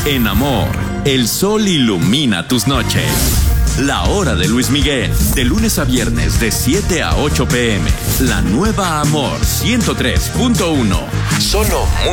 En Amor, el sol ilumina tus noches. La hora de Luis Miguel, de lunes a viernes de 7 a 8 p.m. La nueva Amor 103.1. Solo